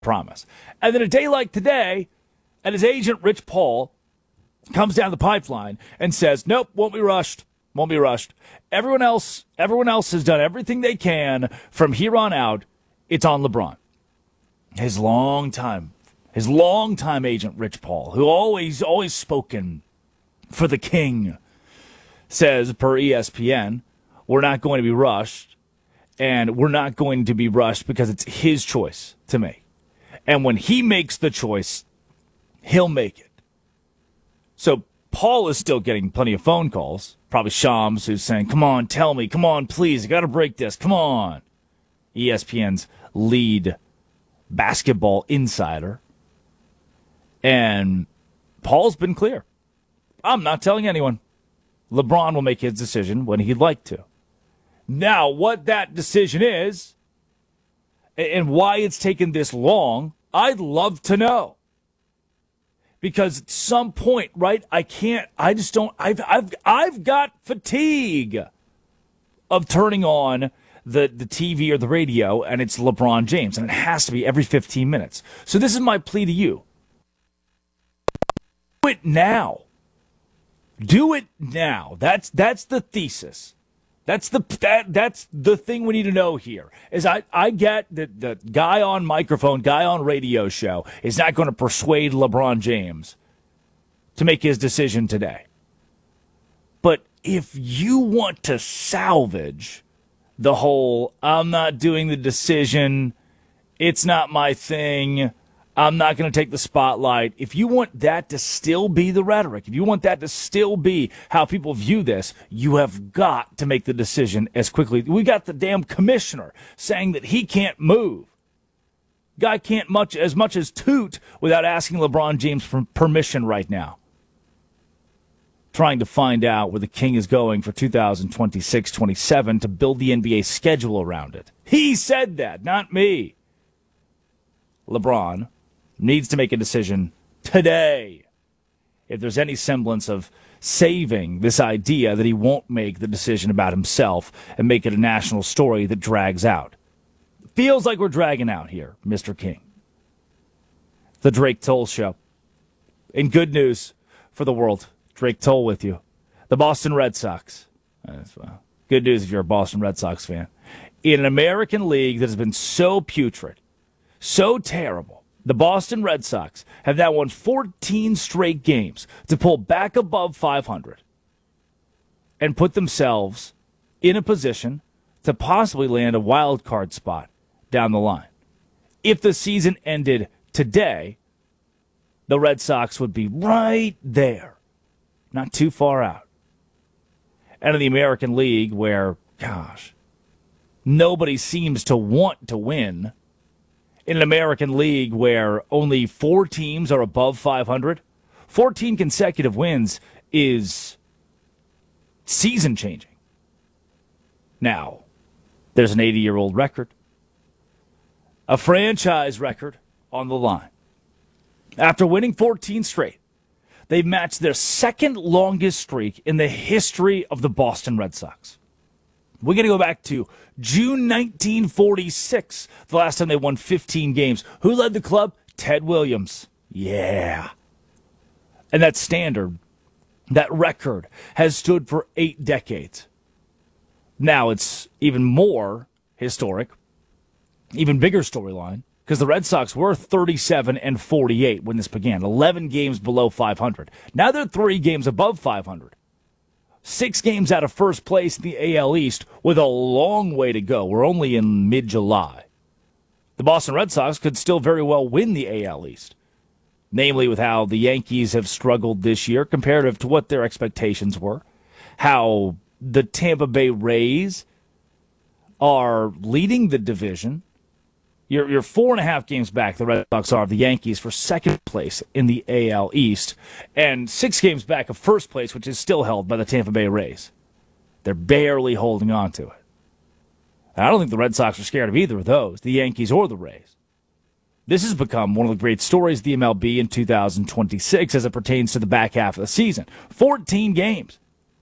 promise. And then a day like today, and his agent, Rich Paul, comes down the pipeline and says, nope, won't be rushed. Won't be rushed. Everyone else has done everything they can from here on out. It's on LeBron. His longtime agent, Rich Paul, who always spoken for the king, says per ESPN, we're not going to be rushed, and we're not going to be rushed because it's his choice to make. And when he makes the choice, he'll make it. So Paul is still getting plenty of phone calls. Probably Shams, who's saying, come on, tell me. Come on, please. I got to break this. Come on. ESPN's lead basketball insider. And Paul's been clear. I'm not telling anyone. LeBron will make his decision when he'd like to. Now, what that decision is and why it's taken this long, I'd love to know. Because at some point, right, I've got fatigue of turning on the TV or the radio, and it's LeBron James, and it has to be every 15 minutes. So this is my plea to you. Do it now. Do it now. That's the thesis. That's the thing we need to know here. Is I get that the guy on microphone, guy on radio show is not going to persuade LeBron James to make his decision today. But if you want to salvage the whole, I'm not doing the decision, it's not my thing, I'm not going to take the spotlight. If you want that to still be the rhetoric, if you want that to still be how people view this, you have got to make the decision as quickly. We got the damn commissioner saying that he can't move. Guy can't as much as toot without asking LeBron James for permission right now. Trying to find out where the king is going for 2026-27 to build the NBA schedule around it. He said that, not me. LeBron needs to make a decision today if there's any semblance of saving this idea that he won't make the decision about himself and make it a national story that drags out. Feels like we're dragging out here, Mr. King. The Drake Toll Show. And good news for the world. Drake Toll with you. The Boston Red Sox. Good news if you're a Boston Red Sox fan. In an American League that has been so putrid, so terrible, the Boston Red Sox have now won 14 straight games to pull back above 500 and put themselves in a position to possibly land a wild card spot down the line. If the season ended today, the Red Sox would be right there, not too far out. And in the American League, where, gosh, nobody seems to want to win, in an American League where only 4 teams are above 500, 14 consecutive wins is season-changing. Now, there's an 80-year-old record, a franchise record on the line. After winning 14 straight, they've matched their second longest streak in the history of the Boston Red Sox. We're going to go back to June 1946, the last time they won 15 games. Who led the club? Ted Williams. Yeah. And that standard, that record, has stood for 8 decades. Now it's even more historic, even bigger storyline, because the Red Sox were 37-48 when this began, 11 games below 500. Now they're 3 games above 500. 6 games out of first place in the AL East with a long way to go. We're only in mid-July. The Boston Red Sox could still very well win the AL East, namely with how the Yankees have struggled this year comparative to what their expectations were, how the Tampa Bay Rays are leading the division. You're 4.5 games back, the Red Sox are, of the Yankees for second place in the AL East, and 6 games back of first place, which is still held by the Tampa Bay Rays. They're barely holding on to it. And I don't think the Red Sox are scared of either of those, the Yankees or the Rays. This has become one of the great stories of the MLB in 2026 as it pertains to the back half of the season. 14 games.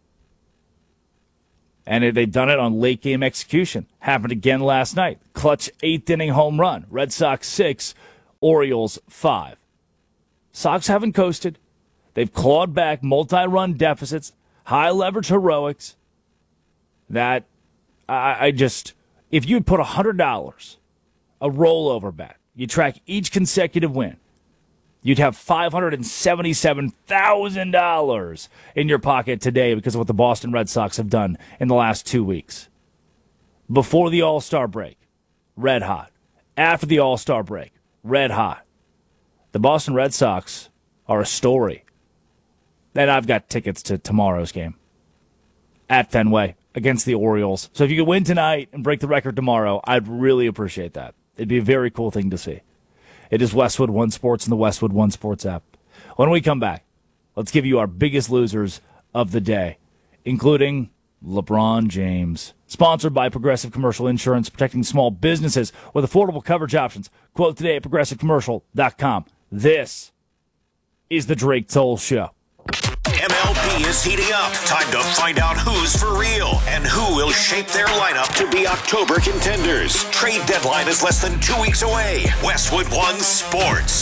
And they've done it on late game execution. Happened again last night. Clutch 8th inning home run. Red Sox 6, Orioles 5. Sox haven't coasted. They've clawed back multi-run deficits, high leverage heroics. That I just, if you'd put $100, a rollover bet, you track each consecutive win, you'd have $577,000 in your pocket today because of what the Boston Red Sox have done in the last 2 weeks. Before the All-Star break, red hot. After the All-Star break, red hot. The Boston Red Sox are a story. And I've got tickets to tomorrow's game at Fenway against the Orioles. So if you could win tonight and break the record tomorrow, I'd really appreciate that. It'd be a very cool thing to see. It is Westwood One Sports and the Westwood One Sports app. When we come back, let's give you our biggest losers of the day, including LeBron James. Sponsored by Progressive Commercial Insurance, protecting small businesses with affordable coverage options. Quote today at progressivecommercial.com. This is the Drake Toll Show. MLB is heating up. Time to find out who's for real and who will shape their lineup to be October contenders. Trade deadline is less than 2 weeks away. Westwood One Sports.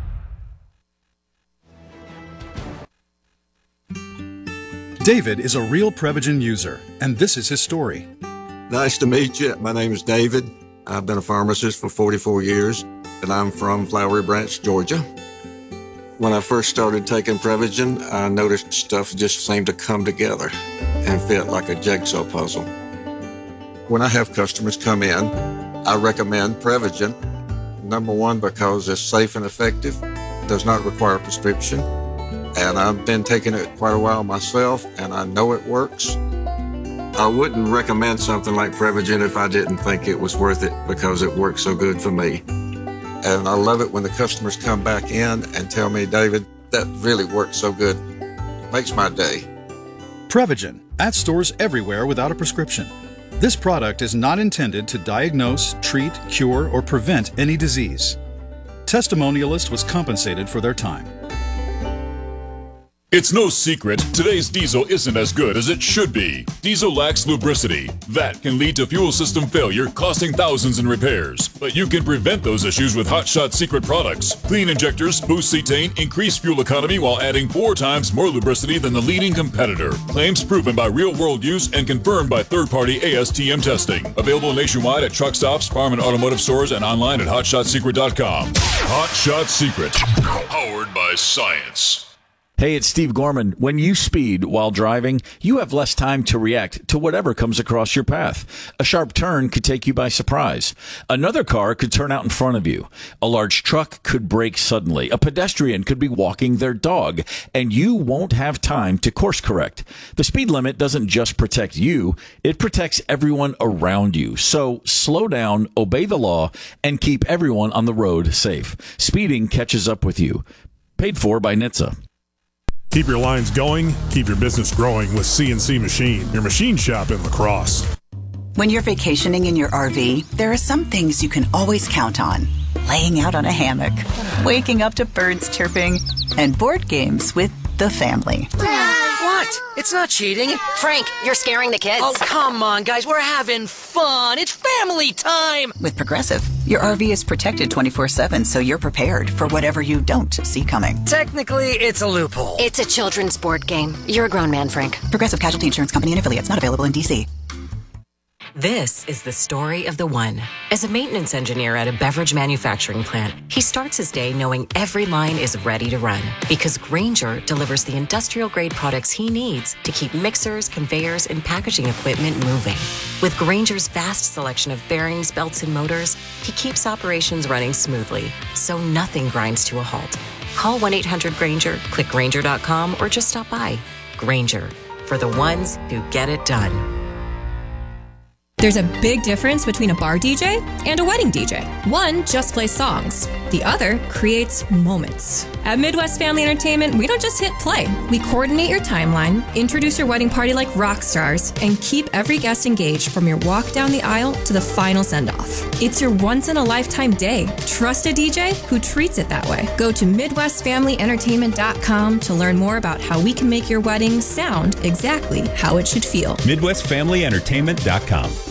David is a real Prevagen user, and this is his story. Nice to meet you. My name is David. I've been a pharmacist for 44 years, and I'm from Flowery Branch, Georgia. When I first started taking Prevagen, I noticed stuff just seemed to come together and fit like a jigsaw puzzle. When I have customers come in, I recommend Prevagen. Number one, because it's safe and effective, does not require a prescription, and I've been taking it quite a while myself, and I know it works. I wouldn't recommend something like Prevagen if I didn't think it was worth it because it works so good for me. And I love it when the customers come back in and tell me, David, that really works so good. Makes my day. Prevagen, at stores everywhere without a prescription. This product is not intended to diagnose, treat, cure, or prevent any disease. Testimonialist was compensated for their time. It's no secret, today's diesel isn't as good as it should be. Diesel lacks lubricity. That can lead to fuel system failure, costing thousands in repairs. But you can prevent those issues with Hot Shot Secret products. Clean injectors boost cetane, increase fuel economy while adding 4 times more lubricity than the leading competitor. Claims proven by real-world use and confirmed by third-party ASTM testing. Available nationwide at truck stops, farm and automotive stores, and online at hotshotsecret.com. Hot Shot Secret, powered by science. Hey, it's Steve Gorman. When you speed while driving, you have less time to react to whatever comes across your path. A sharp turn could take you by surprise. Another car could turn out in front of you. A large truck could brake suddenly. A pedestrian could be walking their dog, and you won't have time to course correct. The speed limit doesn't just protect you, it protects everyone around you. So slow down, obey the law, and keep everyone on the road safe. Speeding catches up with you. Paid for by NHTSA. Keep your lines going, keep your business growing with CNC Machine, your machine shop in La Crosse. When you're vacationing in your RV, there are some things you can always count on. Laying out on a hammock, waking up to birds chirping, and board games with the family. What? It's not cheating. Frank, you're scaring the kids. Oh, come on, guys. We're having fun. It's family time. With Progressive, your RV is protected 24/7, so you're prepared for whatever you don't see coming. Technically, it's a loophole. It's a children's board game. You're a grown man, Frank. Progressive Casualty Insurance Company and affiliates, not available in D.C. This is the story of the one. As a maintenance engineer at a beverage manufacturing plant, he starts his day knowing every line is ready to run because Grainger delivers the industrial-grade products he needs to keep mixers, conveyors, and packaging equipment moving. With Grainger's vast selection of bearings, belts, and motors, he keeps operations running smoothly, so nothing grinds to a halt. Call 1-800-GRAINGER, click Grainger.com, or just stop by. Grainger, for the ones who get it done. There's a big difference between a bar DJ and a wedding DJ. One just plays songs. The other creates moments. At Midwest Family Entertainment, we don't just hit play. We coordinate your timeline, introduce your wedding party like rock stars, and keep every guest engaged from your walk down the aisle to the final send-off. It's your once-in-a-lifetime day. Trust a DJ who treats it that way. Go to MidwestFamilyEntertainment.com to learn more about how we can make your wedding sound exactly how it should feel. MidwestFamilyEntertainment.com.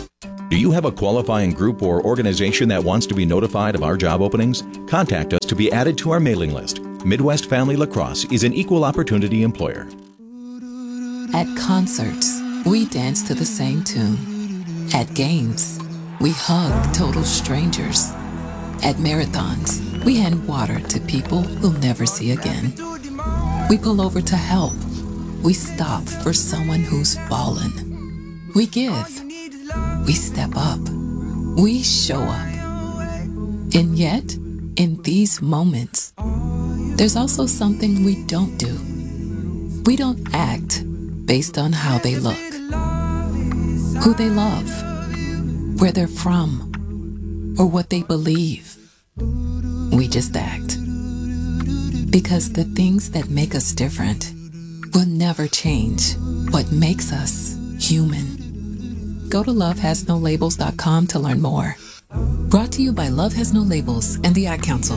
Do you have a qualifying group or organization that wants to be notified of our job openings? Contact us to be added to our mailing list. Midwest Family Lacrosse is an equal opportunity employer. At concerts, we dance to the same tune. At games, we hug total strangers. At marathons, we hand water to people we'll never see again. We pull over to help. We stop for someone who's fallen. We give. We step up. We show up. And yet, in these moments, there's also something we don't do. We don't act based on how they look, who they love, where they're from, or what they believe. We just act. Because the things that make us different will never change what makes us human. Go to lovehasnolabels.com to learn more. Brought to you by Love Has No Labels and the Ad Council.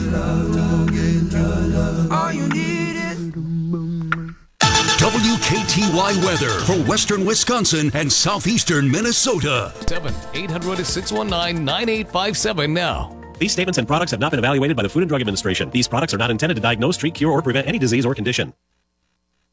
WKTY weather for western Wisconsin and southeastern Minnesota. 800-619-9857 now. These statements and products have not been evaluated by the Food and Drug Administration. These products are not intended to diagnose, treat, cure, or prevent any disease or condition.